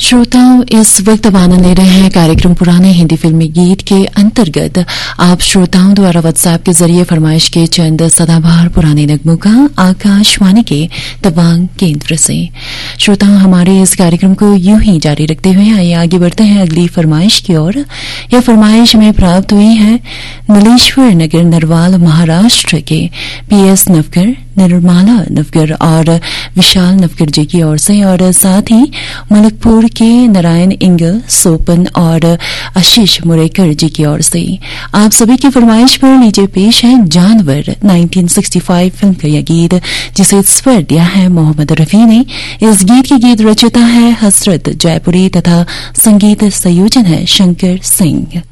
श्रोताओं, इस वक्त अब आनंद ले रहे हैं कार्यक्रम पुराने हिंदी फिल्मी गीत के अंतर्गत आप श्रोताओं द्वारा व्हाट्सएप के जरिए फरमाइश के चंद सदाबहार पुराने नगमों का आकाशवाणी के तवांग केंद्र से। श्रोताओं, हमारे इस कार्यक्रम को यूं ही जारी रखते हुए आइए आगे बढ़ते हैं अगली फरमाइश की ओर। यह फरमाइश में प्राप्त हुई है नीलेश्वर नगर नरवाल महाराष्ट्र के पीएस नवकर, निर्मला नवकर और विशाल नवकर जी की ओर से, और साथ ही मलकपुर के नारायण इंगल, सोपन और आशीष मुरेकर जी की ओर से। आप सभी की फरमाइश पर लीजिए पेश है जानवर 1965 फिल्म का यह गीत, जिसे स्वर दिया है मोहम्मद रफी ने। इस गीत की गीत रचयिता है हसरत जयपुरी तथा संगीत संयोजन है शंकर सिंह।